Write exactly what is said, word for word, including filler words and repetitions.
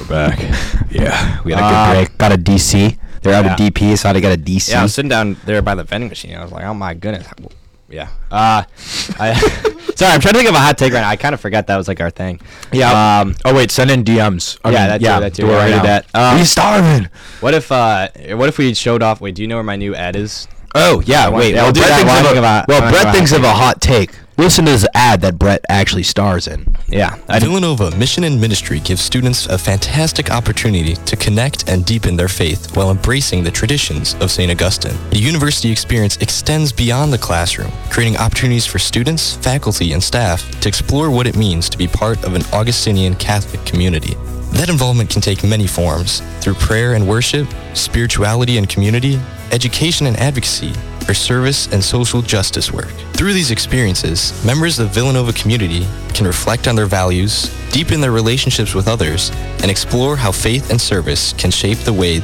back. Yeah, we had a good Uh, break. Got a D C. They're out yeah. of D P, so I had to get a D C. Yeah, I was sitting down there by the vending machine. I was like, oh my goodness. Yeah. Uh, I, sorry, I'm trying to think of a hot take right now. I kind of forgot that was like our thing. Yeah. Um, oh wait, send in D Ms. I Yeah, mean, that too, yeah, that too. do it Yeah, right I did now. that. Um, we starving. what if uh, what if we showed off? Wait, do you know where my new ad is? Oh yeah, I want- wait. yeah, well, we'll do Brett that thinks while of I a, think about- well, while I Brett think thinks about of a hot take. Listen to this ad that Brett actually stars in. Yeah. I Villanova Mission and Ministry gives students a fantastic opportunity to connect and deepen their faith while embracing the traditions of Saint Augustine. The university experience extends beyond the classroom, creating opportunities for students, faculty, and staff to explore what it means to be part of an Augustinian Catholic community. That involvement can take many forms, through prayer and worship, spirituality and community, education and advocacy, or service and social justice work. Through these experiences, members of the Villanova community can reflect on their values, deepen their relationships with others, and explore how faith and service can shape the way